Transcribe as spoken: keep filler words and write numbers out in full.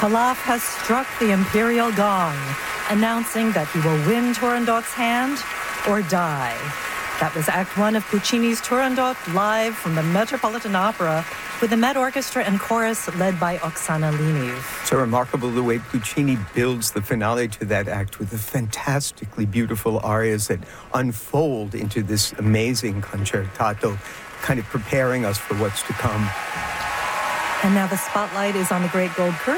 Calaf has struck the imperial gong, announcing that he will win Turandot's hand or die. That was Act One of Puccini's Turandot, live from the Metropolitan Opera, with the Met Orchestra and chorus led by Oksana Liniv. So remarkable the way Puccini builds the finale to that act with the fantastically beautiful arias that unfold into this amazing concertato, kind of preparing us for what's to come. And now the spotlight is on the Great Gold Curtain.